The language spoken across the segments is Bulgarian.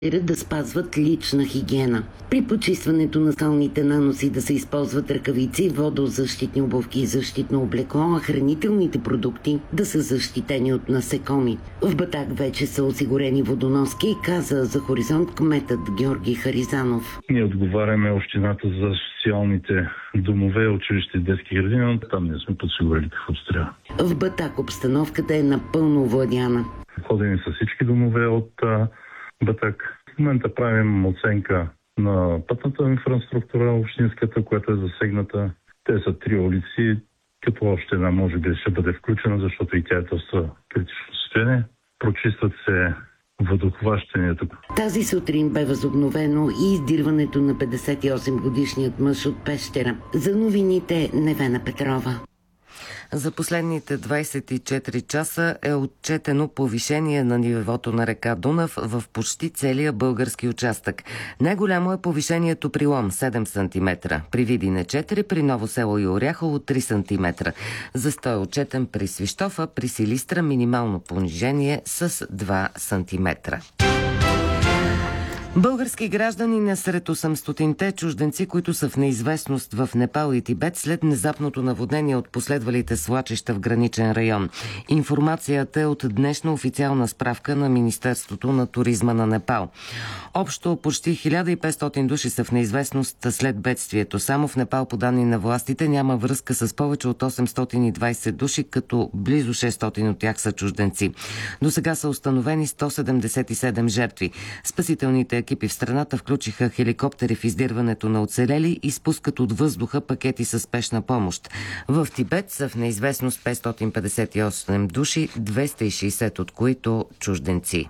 да спазват лична хигиена. При почистването на скалните наноси да се използват ръкавици, водозащитни обувки и защитно облекло, а хранителните продукти да са защитени от насекоми. В Батак вече са осигурени водоноски, каза за Хоризонт кметът Георги Харизанов. Ние отговаряме общината за социалните домове, училища и детски градини, но там ние сме подсигурили каквото трябва. В Батак обстановката е напълно овладяна. Ходим с всички домове от Батак. В момента правим оценка на пътната инфраструктура, общинската, която е засегната. Те са 3 улици, като още една може би ще бъде включена, защото и тя е доста критично състояние. Прочистват се водохващането. Тази сутрин бе възобновено и издирването на 58-годишният мъж от Пещера. За новините Невена Петрова. За последните 24 часа е отчетено повишение на нивото на река Дунав в почти целия български участък. Най-голямо е повишението при Лом 7 см, при Видине 4, при Ново село и Оряхово 3 см. Застой е отчетен при Свищов, а при Силистра минимално понижение с 2 см. Български граждани не сред 800-те чужденци, които са в неизвестност в Непал и Тибет след внезапното наводнение от последвалите свлачища в граничен район. Информацията е от днешна официална справка на Министерството на туризма на Непал. Общо почти 1500 души са в неизвестност след бедствието. Само в Непал, по данни на властите, няма връзка с повече от 820 души, като близо 600 от тях са чужденци. До сега са установени 177 жертви. Спасителните екипи в страната включиха хеликоптери в издирването на оцелели и спускат от въздуха пакети със спешна помощ. В Тибет са в неизвестност 558 души, 260 от които чужденци.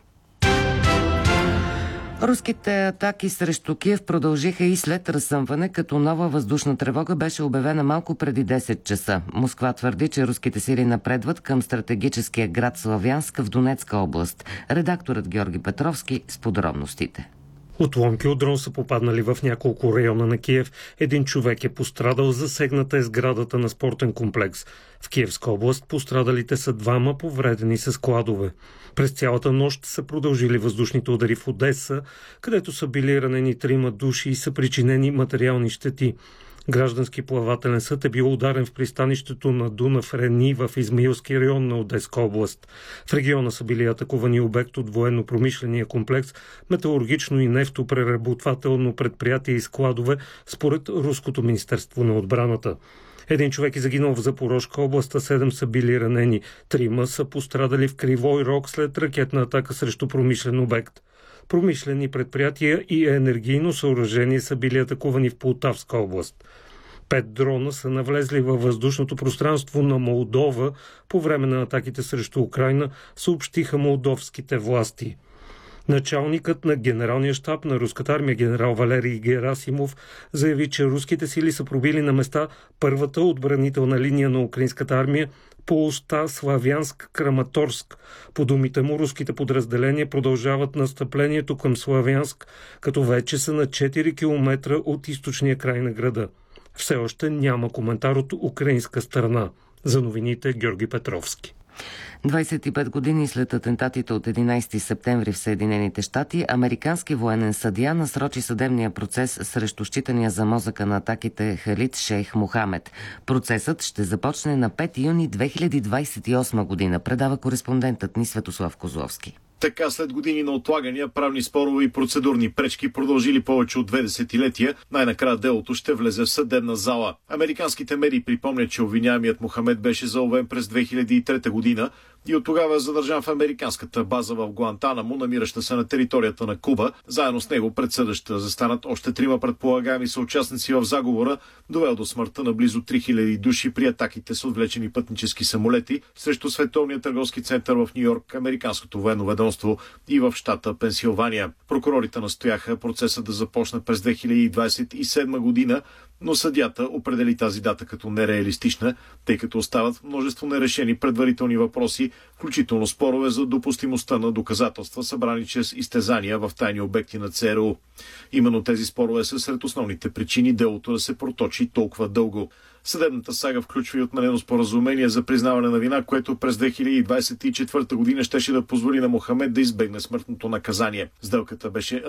Руските атаки срещу Киев продължиха и след разсъмване, като нова въздушна тревога беше обявена малко преди 10 часа. Москва твърди, че руските сили напредват към стратегическия град Славянск в Донецка област. Редакторът Георги Петровски с подробностите. Отломки от дрон са попаднали в няколко района на Киев. Един човек е пострадал, засегната е сградата на спортен комплекс. В Киевска област пострадалите са 2, повредени са складове. През цялата нощ са продължили въздушните удари в Одеса, където са били ранени 3 души и са причинени материални щети. Граждански плавателен съд е бил ударен в пристанището на Дунав Рени в Измаилски район на Одеска област. В региона са били атакувани обект от военно-промишления комплекс, металургично и нефтопреработвателно предприятие и складове, според Руското министерство на отбраната. Един човек е загинал в Запорожка област, 7 са били ранени. 3 са пострадали в Кривой Рог след ракетна атака срещу промишлен обект. Промишлени предприятия и енергийно съоръжение са били атакувани в Полтавска област. 5 дрона са навлезли във въздушното пространство на Молдова по време на атаките срещу Украйна, съобщиха молдовските власти. Началникът на генералния щаб на руската армия генерал Валерий Герасимов заяви, че руските сили са пробили на места първата отбранителна линия на украинската армия по оста Славянск-Краматорск. По думите му, руските подразделения продължават настъплението към Славянск, като вече са на 4 км от източния край на града. Все още няма коментар от украинска страна. За новините Георги Петровски. 25 години след атентатите от 11 септември в Съединените щати, американски военен съдия насрочи съдебния процес срещу считания за мозъка на атаките Халид Шейх Мохамед. Процесът ще започне на 5 юни 2028 година, предава кореспондентът ни Светослав Козловски. Така, след години на отлагания, правни спорове и процедурни пречки, продължили повече от 2 десетилетия, най-накрая делото ще влезе в съдебна зала. Американските медии припомнят, че обвиняемият Мохамед беше заловен през 2003 година и от тогава е задържан в американската база в Гуантанамо, намираща се на територията на Куба. Заедно с него пред съда ще застанат още 3 предполагаеми съучастници в заговора, довел до смъртта на близо 3000 души при атаките с отвлечени пътнически самолети срещу Световния търговски център в Нью-Йорк, американското военно ведомство и в щата Пенсилвания. Прокурорите настояха процесът да започне през 2027 година, но съдията определи тази дата като нереалистична, тъй като остават множество нерешени предварителни въпроси, включително спорове за допустимостта на доказателства, събрани чрез изтезания в тайни обекти на ЦРУ. Именно тези спорове са сред основните причини делото да се проточи толкова дълго. Съдебната сага включва и отменено споразумение за признаване на вина, което през 2024 година щеше да позволи на Мохамед да избегне смъртното наказание. Сделката беше